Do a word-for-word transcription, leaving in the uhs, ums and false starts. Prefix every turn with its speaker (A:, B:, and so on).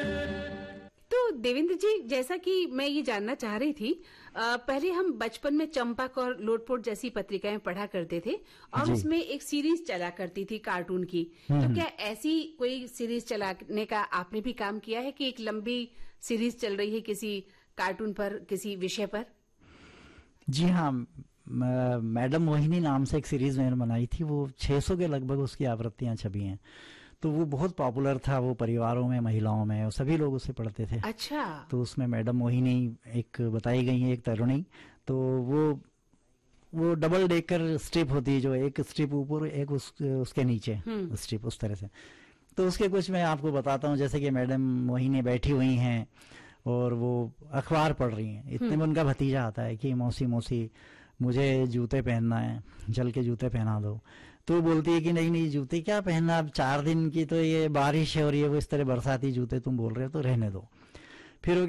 A: तो देवेंद्र जी, जैसा कि मैं ये जानना चाह रही थी, आ, पहले हम बचपन में चंपक और लोटपोट जैसी पत्रिकाएं पढ़ा करते थे और उसमें एक सीरीज चला करती थी कार्टून की। तो क्या ऐसी कोई सीरीज चलाने का आपने भी काम किया है कि एक लंबी सीरीज चल रही है किसी कार्टून पर, किसी विषय पर?
B: जी हाँ, मैडम मोहिनी नाम से एक सीरीज मैंने बनाई थी, वो छह सौ के लगभग उसकी आवृत्तियां छपी हैं। तो वो बहुत पॉपुलर था, वो परिवारों में, महिलाओं में, सभी लोग उसे पढ़ते थे।
A: अच्छा।
B: तो उसमें मैडम मोहिनी एक बताई गई है, एक तरुणी। तो वो वो डबल डेकर स्ट्रिप होती है, जो एक स्ट्रिप ऊपर एक उस, उसके नीचे स्ट्रिप, उस तरह से। तो उसके कुछ मैं आपको बताता हूँ, जैसे कि मैडम मोहिनी बैठी हुई हैं और वो अखबार पढ़ रही हैं। इतने में उनका भतीजा आता है कि मौसी मौसी मुझे जूते पहनना है, जल के जूते पहना दो। तो बोलती है कि नहीं नहीं, जूते क्या पहनना, अब चार दिन की तो ये बारिश है और ये वो इस तरह बरसाती जूते तुम बोल रहे हो, तो रहने दो। फिर